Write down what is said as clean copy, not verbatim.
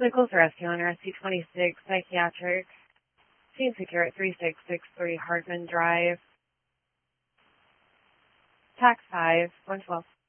Nichols Rescue on RSC-26 Psychiatric. Scene secure at 3663 Hardman Drive. Tax 5, 112.